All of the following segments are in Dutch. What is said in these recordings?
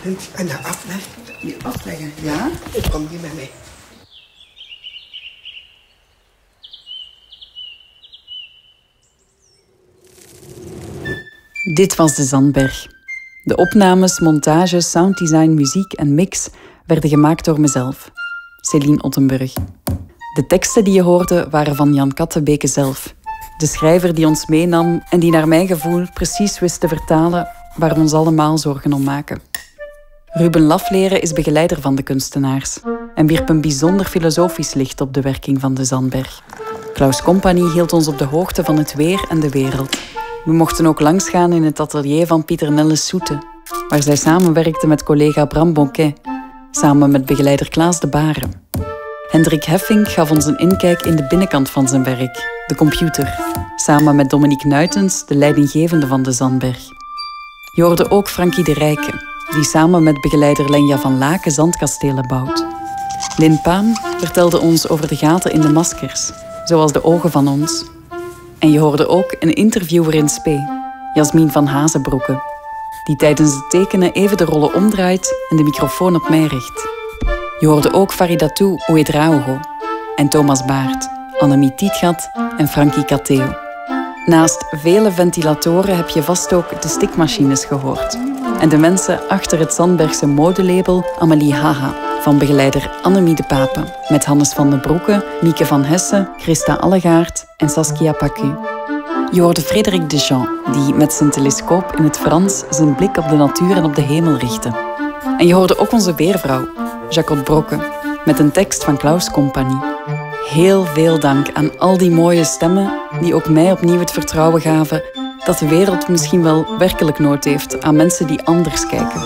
En de afleg. Die afleggen, ja? Ik kom hier met mij. Dit was de Zandberg. De opnames, montage, sounddesign, muziek en mix werden gemaakt door mezelf, Céline Ottenburg. De teksten die je hoorde waren van Jan Kattebeke zelf. De schrijver die ons meenam en die naar mijn gevoel precies wist te vertalen waar we ons allemaal zorgen om maken. Ruben Lafleren is begeleider van de kunstenaars en wierp een bijzonder filosofisch licht op de werking van de Zandberg. Klaus Compagnie hield ons op de hoogte van het weer en de wereld. We mochten ook langsgaan in het atelier van Pieter Nelles Soete, waar zij samenwerkte met collega Bram Bonquet, samen met begeleider Klaas de Baren. Hendrik Heffink gaf ons een inkijk in de binnenkant van zijn werk, de computer, samen met Dominique Nuitens, de leidinggevende van de Zandberg. Je hoorde ook Frankie de Rijke, die samen met begeleider Lenja van Laken zandkastelen bouwt. Lin Paam vertelde ons over de gaten in de maskers, zoals de ogen van ons. En je hoorde ook een interviewer in spe, Jasmien van Hazenbroeke, die tijdens het tekenen even de rollen omdraait en de microfoon op mij richt. Je hoorde ook Faridatou Ouedraogo en Thomas Baert, Annemie Tietgat en Frankie Cateo. Naast vele ventilatoren heb je vast ook de stikmachines gehoord. En de mensen achter het Zandbergse modelabel Amélie Haha van begeleider Annemie de Pape, met Hannes van den Broeke, Mieke van Hessen, Christa Allegaert en Saskia Pacu. Je hoorde Frédéric Dejean, die met zijn telescoop in het Frans zijn blik op de natuur en op de hemel richtte. En je hoorde ook onze weervrouw, Jacquot Brokke, met een tekst van Klaus Compagnie. Heel veel dank aan al die mooie stemmen die ook mij opnieuw het vertrouwen gaven dat de wereld misschien wel werkelijk nood heeft aan mensen die anders kijken.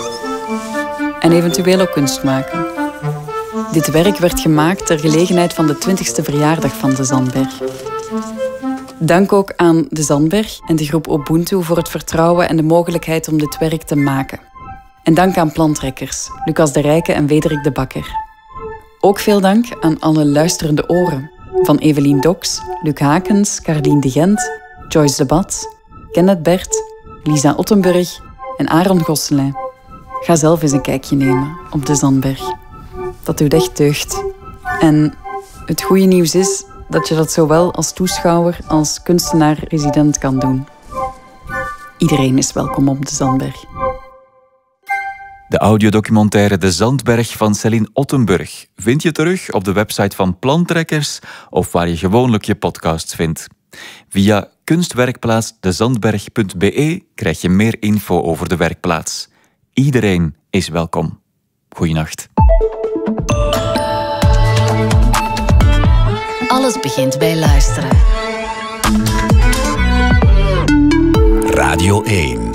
En eventueel ook kunst maken. Dit werk werd gemaakt ter gelegenheid van de 20e verjaardag van de Zandberg. Dank ook aan de Zandberg en de groep Ubuntu voor het vertrouwen en de mogelijkheid om dit werk te maken. En dank aan Plantrekkers, Lucas de Rijke en Wederik de Bakker. Ook veel dank aan alle luisterende oren, van Evelien Doks, Luc Hakens, Carlien de Gent, Joyce de Bad, Kenneth Bert, Lisa Ottenburg en Aaron Gosselin. Ga zelf eens een kijkje nemen op de Zandberg. Dat doet echt deugd. En het goede nieuws is dat je dat zowel als toeschouwer als kunstenaar-resident kan doen. Iedereen is welkom op de Zandberg. De audiodocumentaire De Zandberg van Céline Ottenburg vind je terug op de website van Plantrekkers of waar je gewoonlijk je podcasts vindt. Via kunstwerkplaatsdezandberg.be krijg je meer info over de werkplaats. Iedereen is welkom. Goeienacht. Alles begint bij luisteren. Radio 1.